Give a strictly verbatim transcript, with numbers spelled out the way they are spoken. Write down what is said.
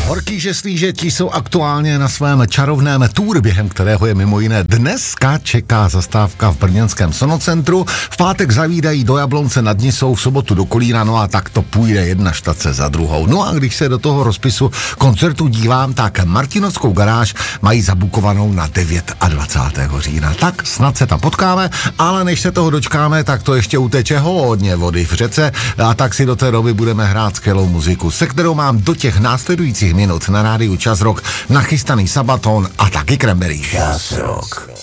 Horký žeslí, že ti jsou aktuálně na svém čarovném tour, během kterého je mimo jiné dneska čeká zastávka v brněnském Sonocentru. V pátek zavídají do Jablonce nad Nisou, v sobotu do Kolína, no a tak to půjde jedna štace za druhou. No a když se do toho rozpisu koncertu dívám, tak Martinovskou garáž mají zabukovanou na dvacátého devátého října. Tak snad se tam potkáme, ale než se toho dočkáme, tak to ještě uteče hodně vody v řece a tak si do té doby budeme hrát skvělou muziku, se kterou mám do těch následujících minut na rádiu Čas Rock nachystaný Sabaton a taky Cranberries. Čas Rock.